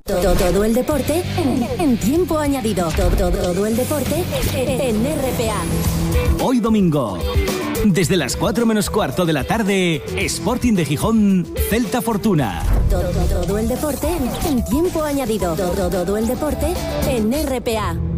Todo el deporte en tiempo añadido. Todo el deporte en RPA. Hoy domingo, desde las 4 menos cuarto de la tarde, Sporting de Gijón, Celta Fortuna. Todo el deporte en tiempo añadido. Todo el deporte en RPA.